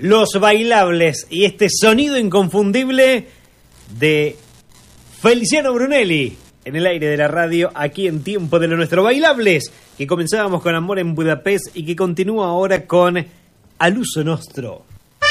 los bailables y este sonido inconfundible de Feliciano Brunelli en el aire de la radio, aquí en Tiempo de lo Nuestro. Bailables, que comenzábamos con Amor en Budapest y que continúa ahora con Al uso nostro.